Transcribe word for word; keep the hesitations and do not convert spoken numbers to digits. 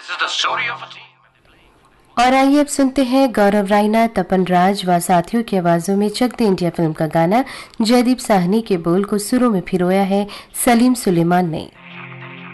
और आइए अब सुनते हैं गौरव रायना, तपन राज व साथियों की आवाजों में चक दे इंडिया फिल्म का गाना। जयदीप साहनी के बोल को सुरों में पिरोया है सलीम सुलेमान ने।